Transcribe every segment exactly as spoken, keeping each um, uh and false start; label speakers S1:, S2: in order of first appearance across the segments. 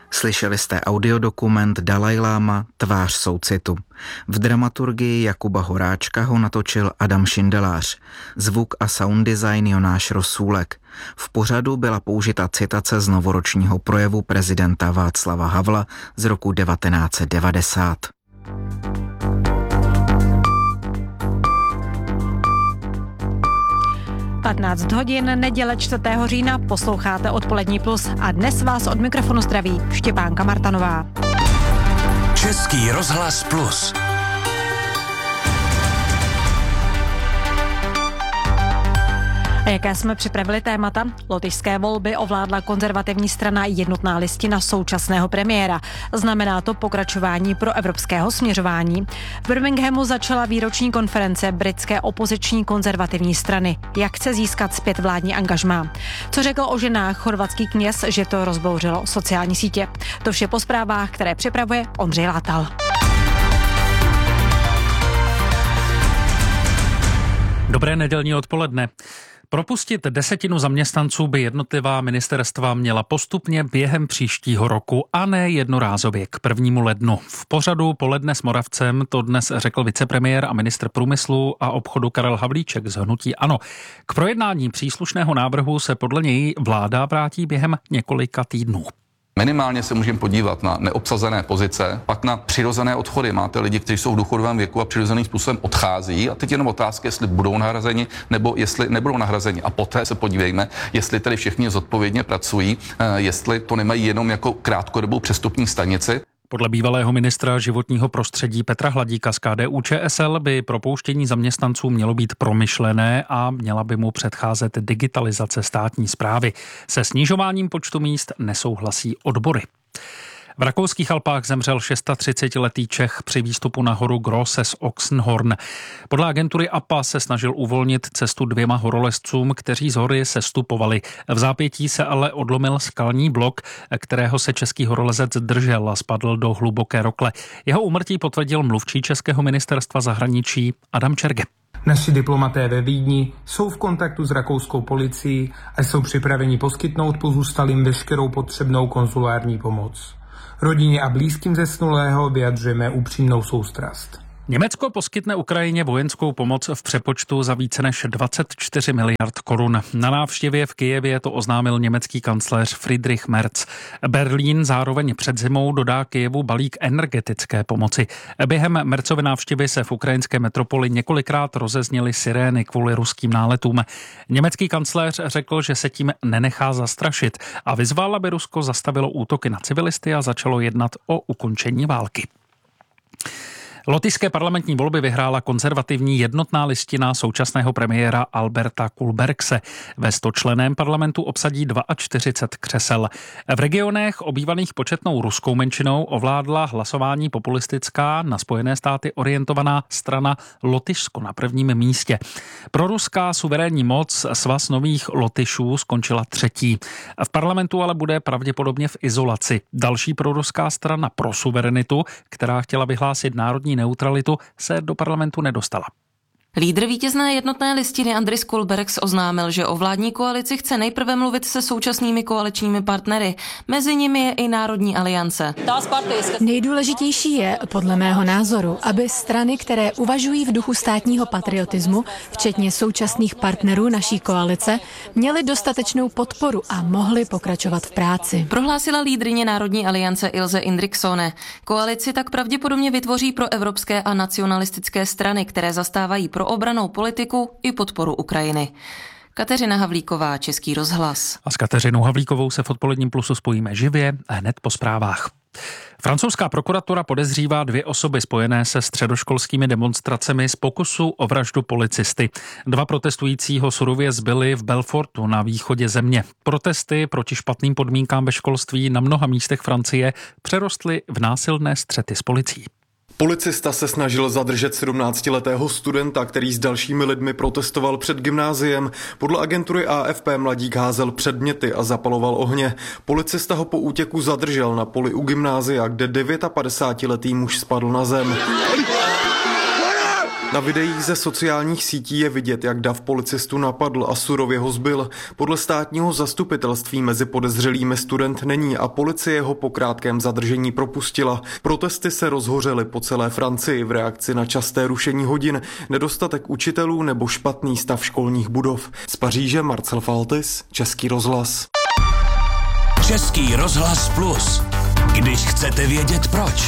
S1: Slyšeli jste audiodokument Dalajláma Tvář soucitu. V dramaturgii Jakuba Horáčka ho natočil Adam Šindelář. Zvuk a sound design Jonáš Rosůlek. V pořadu byla použita citace z novoročního projevu prezidenta Václava Havla z roku devatenáct set devadesát.
S2: patnáct hodin, neděle čtvrtého října, posloucháte Odpolední plus a dnes vás od mikrofonu zdraví Štěpánka Martanová.
S3: Český rozhlas plus.
S2: A jaké jsme připravili témata? Lotyšské volby ovládla konzervativní strana Jednotná listina současného premiéra. Znamená to pokračování pro evropského směřování. V Birminghamu začala výroční konference britské opoziční konzervativní strany. Jak chce získat zpět vládní angažmá? Co řekl o ženách chorvatský kněz, že to rozbouřilo sociální sítě? To vše po zprávách, které připravuje Ondřej Látal.
S4: Dobré nedělní odpoledne. Propustit desetinu zaměstnanců by jednotlivá ministerstva měla postupně během příštího roku a ne jednorázově k prvnímu lednu. V pořadu Poledne s Moravcem to dnes řekl vicepremiér a ministr průmyslu a obchodu Karel Havlíček z hnutí ANO. K projednání příslušného návrhu se podle něj vláda vrátí během několika týdnů.
S5: Minimálně se můžeme podívat na neobsazené pozice, pak na přirozené odchody. Máte lidi, kteří jsou v důchodovém věku a přirozeným způsobem odchází a teď jenom otázka, jestli budou nahrazeni nebo jestli nebudou nahrazeni. A poté se podívejme, jestli tady všichni zodpovědně pracují, jestli to nemají jenom jako krátkodobou přestupní stanici.
S4: Podle bývalého ministra životního prostředí Petra Hladíka z K D U Č S L by propouštění zaměstnanců mělo být promyšlené a měla by mu předcházet digitalizace státní správy. Se snižováním počtu míst nesouhlasí odbory. V rakouských Alpách zemřel třicetišestiletý Čech při výstupu na horu Grosses Oxenhorn. Podle agentury A P A se snažil uvolnit cestu dvěma horolezcům, kteří z hory sestupovali. V zápětí se ale odlomil skalní blok, kterého se český horolezec držel a spadl do hluboké rokle. Jeho úmrtí potvrdil mluvčí českého ministerstva zahraničí Adam Čerge.
S6: Naši diplomaté ve Vídni jsou v kontaktu s rakouskou policií a jsou připraveni poskytnout pozůstalým veškerou potřebnou konzulární pomoc. Rodině a blízkým zesnulého vyjadřujeme upřímnou soustrast.
S4: Německo poskytne Ukrajině vojenskou pomoc v přepočtu za více než dvacet čtyři miliard korun. Na návštěvě v Kyjevě to oznámil německý kancléř Friedrich Merz. Berlín zároveň před zimou dodá Kyjevu balík energetické pomoci. Během Merzovy návštěvy se v ukrajinské metropoli několikrát rozezněly sirény kvůli ruským náletům. Německý kancléř řekl, že se tím nenechá zastrašit a vyzval, aby Rusko zastavilo útoky na civilisty a začalo jednat o ukončení války. Lotyšské parlamentní volby vyhrála konzervativní Jednotná listina současného premiéra Alberta Kulbergse. Ve stočlenném parlamentu obsadí čtyřicet dva křesel. V regionech obývaných početnou ruskou menšinou ovládla hlasování populistická na Spojené státy orientovaná strana Lotyšsko na prvním místě. Proruská suverénní moc Svaz nových Lotyšů skončila třetí. V parlamentu ale bude pravděpodobně v izolaci. Další proruská strana Pro suverenitu, která chtěla vyhlásit národní neutralitu, se do parlamentu nedostala.
S7: Lídr vítězné Jednotné listiny Andris Kulbergs oznámil, že o vládní koalici chce nejprve mluvit se současnými koaličními partnery. Mezi nimi je i Národní aliance.
S8: Nejdůležitější je, podle mého názoru, aby strany, které uvažují v duchu státního patriotismu, včetně současných partnerů naší koalice, měly dostatečnou podporu a mohly pokračovat v práci.
S7: Prohlásila lídryně Národní aliance Ilse Indriksone. Koalici tak pravděpodobně vytvoří pro evropské a nacionalistické strany, které zastávají pro obrannou politiku i podporu Ukrajiny. Kateřina Havlíková, Český rozhlas.
S4: A s Kateřinou Havlíkovou se v Odpoledním plusu spojíme živě hned po zprávách. Francouzská prokuratura podezřívá dvě osoby spojené se středoškolskými demonstracemi z pokusu o vraždu policisty. Dva protestující ho surově zbili v Belfortu na východě země. Protesty proti špatným podmínkám ve školství na mnoha místech Francie přerostly v násilné střety s policií.
S9: Policista se snažil zadržet sedmnáctiletého studenta, který s dalšími lidmi protestoval před gymnáziem. Podle agentury A F P mladík házel předměty a zapaloval ohně. Policista ho po útěku zadržel na poli u gymnázia, kde padesátdevítiletý muž spadl na zem. Na videích ze sociálních sítí je vidět, jak dav policistu napadl a surově ho zbil. Podle státního zastupitelství mezi podezřelými student není a policie ho po krátkém zadržení propustila. Protesty se rozhořely po celé Francii v reakci na časté rušení hodin, nedostatek učitelů nebo špatný stav školních budov. Z Paříže Marcel Faltis, Český rozhlas.
S3: Český rozhlas Plus. Když chcete vědět proč.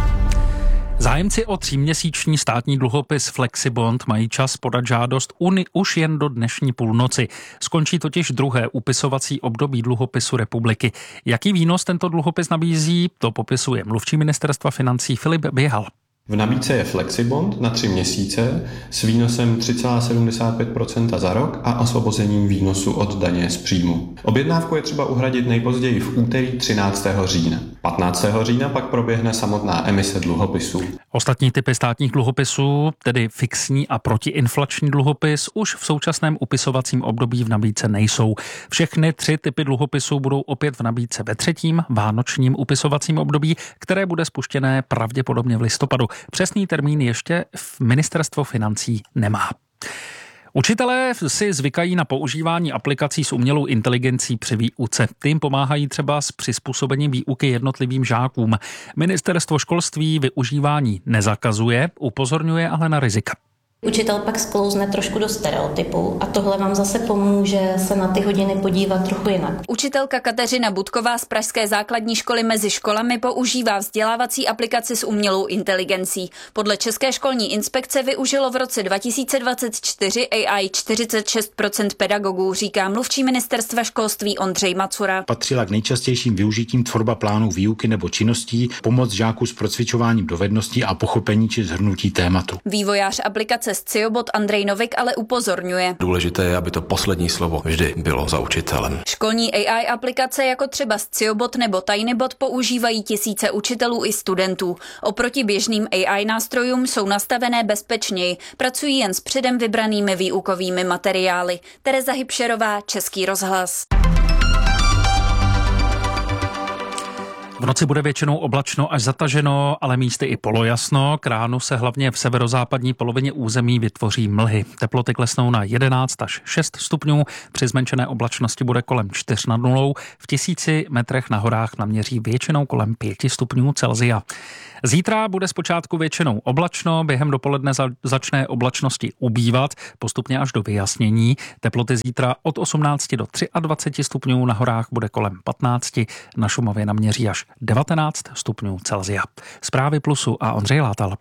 S4: Zájemci o tříměsíční státní dluhopis Flexibond mají čas podat žádost uni už jen do dnešní půlnoci. Skončí totiž druhé upisovací období dluhopisu republiky. Jaký výnos tento dluhopis nabízí, to popisuje mluvčí ministerstva financí Filip Běhal.
S10: V nabídce je Flexibond na tři měsíce s výnosem tři celá sedmdesát pět procenta za rok a osvobozením výnosu od daně z příjmu. Objednávku je třeba uhradit nejpozději v úterý třináctého října. patnáctého října pak proběhne samotná emise dluhopisů.
S4: Ostatní typy státních dluhopisů, tedy fixní a protiinflační dluhopis, už v současném upisovacím období v nabídce nejsou. Všechny tři typy dluhopisů budou opět v nabídce ve třetím vánočním upisovacím období, které bude spuštěné pravděpodobně v listopadu. Přesný termín ještě ministerstvo financí nemá. Učitelé si zvykají na používání aplikací s umělou inteligencí při výuce. Ty jim pomáhají třeba s přizpůsobením výuky jednotlivým žákům. Ministerstvo školství využívání nezakazuje, upozorňuje ale na rizika.
S11: Učitel pak sklouzne trošku do stereotypu a tohle vám zase pomůže se na ty hodiny podívat trochu jinak.
S12: Učitelka Kateřina Budková z pražské základní školy Mezi školami používá vzdělávací aplikaci s umělou inteligencí. Podle České školní inspekce využilo v roce dva tisíce dvacet čtyři A I čtyřicet šest procent pedagogů, říká mluvčí ministerstva školství Ondřej Macura.
S13: Patřila k nejčastějším využitím tvorba plánů výuky nebo činností, pomoc žáků s procvičováním dovedností a pochopení či shrnutí tématu.
S12: Vývojář aplikace Sciobot Andrej Novik ale upozorňuje.
S14: Důležité je, aby to poslední slovo vždy bylo za učitelem.
S12: Školní A I aplikace jako třeba Sciobot nebo Tinybot používají tisíce učitelů i studentů. Oproti běžným A I nástrojům jsou nastavené bezpečněji, pracují jen s předem vybranými výukovými materiály. Tereza Hybšerová, Český rozhlas.
S4: V noci bude většinou oblačno až zataženo, ale místy i polojasno. K ránu se hlavně v severozápadní polovině území vytvoří mlhy. Teploty klesnou na jedenáct až šest stupňů, při zmenšené oblačnosti bude kolem čtyři nad nulou, v tisíci metrech na horách naměří většinou kolem pěti stupňů Celsia. Zítra bude zpočátku většinou oblačno, během dopoledne za, začne oblačnosti ubývat, postupně až do vyjasnění. Teploty zítra od osmnácti do dvaceti tři stupňů, na horách bude kolem patnácti, na Šumavě naměří až devatenáct stupňů Celsia. Zprávy Plusu a Ondřej Látal.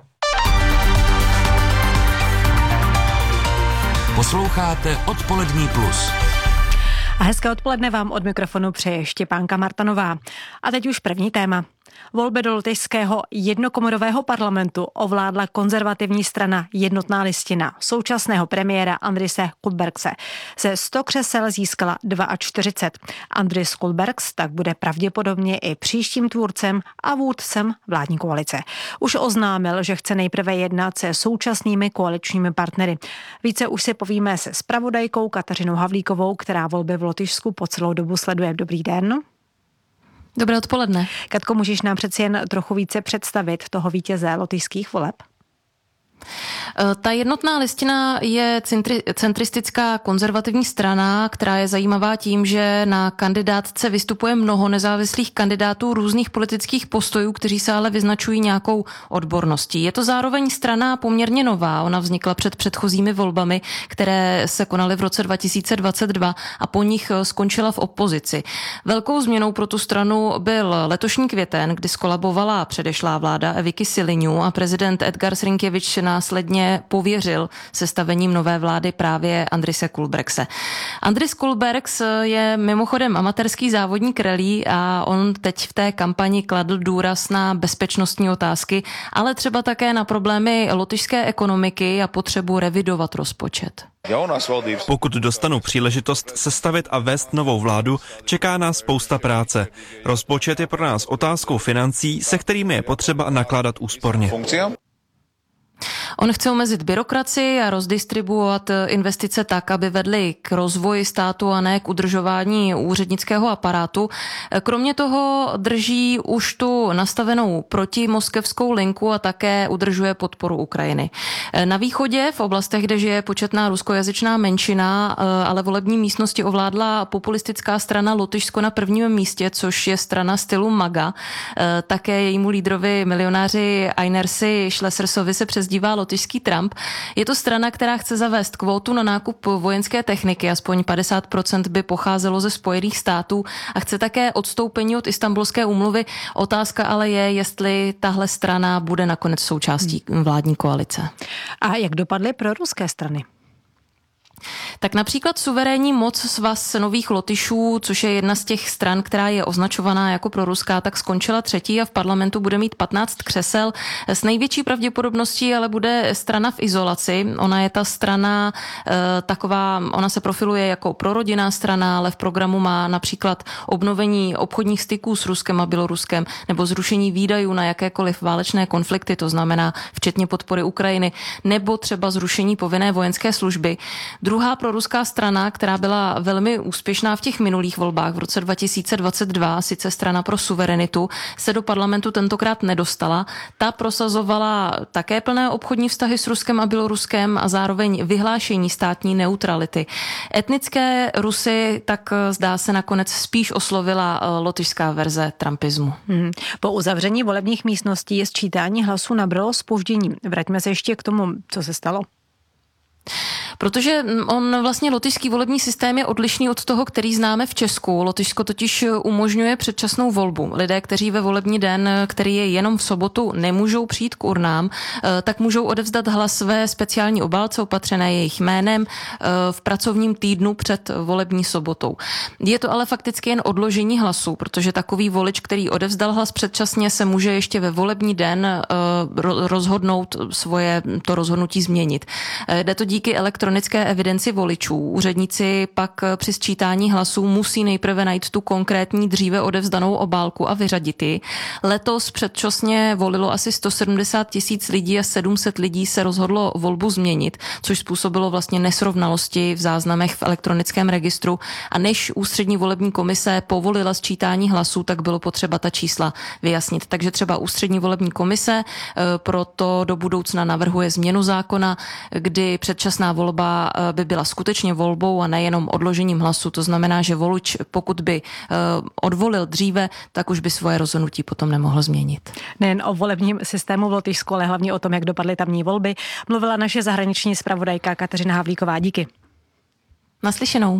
S3: Posloucháte Odpolední plus.
S2: A hezké odpoledne vám od mikrofonu přeje Štěpánka Martanová. A teď už první téma. Volby do lotyšského jednokomorového parlamentu ovládla konzervativní strana Jednotná listina současného premiéra Andrise Kulbergse. Ze sto křesel získala čtyřicet dva. Andris Kulbergs tak bude pravděpodobně i příštím tvůrcem a vůdcem vládní koalice. Už oznámil, že chce nejprve jednat se současnými koaličními partnery. Více už si povíme se zpravodajkou Kateřinou Havlíkovou, která volby v Lotyšsku po celou dobu sleduje. Dobrý den.
S7: Dobré odpoledne.
S2: Katko, můžeš nám přeci jen trochu více představit toho vítěze lotyšských voleb?
S7: Ta Jednotná listina je centri, centristická konzervativní strana, která je zajímavá tím, že na kandidátce vystupuje mnoho nezávislých kandidátů různých politických postojů, kteří se ale vyznačují nějakou odborností. Je to zároveň strana poměrně nová. Ona vznikla před předchozími volbami, které se konaly v roce dva tisíce dvacet dva a po nich skončila v opozici. Velkou změnou pro tu stranu byl letošní květen, kdy skolabovala předešlá vláda Eviky Siliňu a prezident Edgars Rinkěvič následně pověřil sestavením nové vlády právě Andrise Kulbergse. Andris Kulbergs je mimochodem amatérský závodník rallye a on teď v té kampani kladl důraz na bezpečnostní otázky, ale třeba také na problémy lotyšské ekonomiky a potřebu revidovat rozpočet.
S15: Pokud dostanu příležitost sestavit a vést novou vládu, čeká nás spousta práce. Rozpočet je pro nás otázkou financí, se kterými je potřeba nakládat úsporně.
S7: On chce omezit byrokracii a rozdistribuovat investice tak, aby vedly k rozvoji státu a ne k udržování úřednického aparátu. Kromě toho drží už tu nastavenou protimoskevskou linku a také udržuje podporu Ukrajiny. Na východě, v oblastech, kde žije početná ruskojazyčná menšina, ale volební místnosti ovládla populistická strana Lotyšsko na prvním místě, což je strana stylu MAGA. Také jejímu lídrovi milionáři Einersi Schlessersovi se přezdívá lotyšský Trump. Je to strana, která chce zavést kvótu na nákup vojenské techniky, aspoň padesát procent by pocházelo ze Spojených států a chce také odstoupení od Istanbulské úmluvy. Otázka ale je, jestli tahle strana bude nakonec součástí vládní koalice.
S2: A jak dopadly pro ruské strany?
S7: Tak například suverénní moc Svaz nových Lotyšů, což je jedna z těch stran, která je označovaná jako proruská, tak skončila třetí a v parlamentu bude mít patnáct křesel. S největší pravděpodobností ale bude strana v izolaci. Ona je ta strana e, taková, ona se profiluje jako prorodinná strana, ale v programu má například obnovení obchodních styků s Ruskem a Běloruskem nebo zrušení výdajů na jakékoliv válečné konflikty, to znamená včetně podpory Ukrajiny, nebo třeba zrušení povinné vojenské služby. Druhá proruská strana, která byla velmi úspěšná v těch minulých volbách v roce dva tisíce dvacet dva, sice strana pro suverenitu, se do parlamentu tentokrát nedostala. Ta prosazovala také plné obchodní vztahy s Ruskem a Běloruskem a zároveň vyhlášení státní neutrality. Etnické Rusy tak zdá se nakonec spíš oslovila lotyšská verze trumpismu.
S2: Hmm. Po uzavření volebních místností je sčítání hlasů nabralo zpoždění. Vraťme se ještě k tomu, co se stalo.
S7: Protože on vlastně lotyšský volební systém je odlišný od toho, který známe v Česku. Lotyšsko totiž umožňuje předčasnou volbu. Lidé, kteří ve volební den, který je jenom v sobotu, nemůžou přijít k urnám, tak můžou odevzdat hlas ve speciální obálce opatřené jejich jménem v pracovním týdnu před volební sobotou. Je to ale fakticky jen odložení hlasu, protože takový volič, který odevzdal hlas předčasně, se může ještě ve volební den rozhodnout svoje to rozhodnutí změnit. Jde to díky elektronické evidenci voličů. Úředníci pak při sčítání hlasů musí nejprve najít tu konkrétní dříve odevzdanou obálku a vyřadit ji. Letos předčasně volilo asi sto sedmdesát tisíc lidí a sedm set lidí se rozhodlo volbu změnit, což způsobilo vlastně nesrovnalosti v záznamech v elektronickém registru. A než ústřední volební komise povolila sčítání hlasů, tak bylo potřeba ta čísla vyjasnit. Takže třeba ústřední volební komise proto do budoucna navrhuje změnu zákona, kdy předčasná volba by byla skutečně volbou a nejenom odložením hlasu. To znamená, že volič, pokud by odvolil dříve, tak už by svoje rozhodnutí potom nemohl změnit.
S2: Nejen o volebním systému v Lotyšsku, ale hlavně o tom, jak dopadly tamní volby, mluvila naše zahraniční zpravodajka Kateřina Havlíková. Díky.
S7: Naslyšenou.